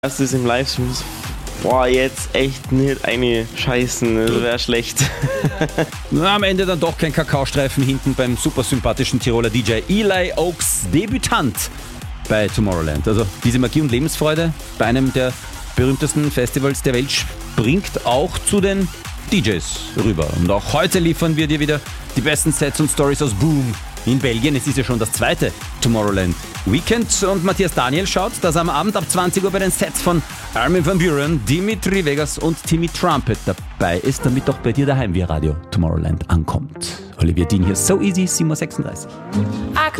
Das ist im Livestream. Boah, jetzt echt nicht eine Scheißen, das wäre schlecht. Am Ende dann doch kein Kakaostreifen hinten beim super sympathischen Tiroler DJ Eli Oaks, Debütant bei Tomorrowland. Also diese Magie und Lebensfreude bei einem der berühmtesten Festivals der Welt springt auch zu den DJs rüber. Und auch heute liefern wir dir wieder die besten Sets und Stories aus Boom in Belgien. Es ist ja schon das zweite Tomorrowland Weekend und Matthias Daniel schaut, dass am Abend ab 20 Uhr bei den Sets von Armin van Buuren, Dimitri Vegas und Timmy Trumpet dabei ist, damit auch bei dir daheim via Radio Tomorrowland ankommt. Olivier Dean hier, So Easy, 7:36 Uhr.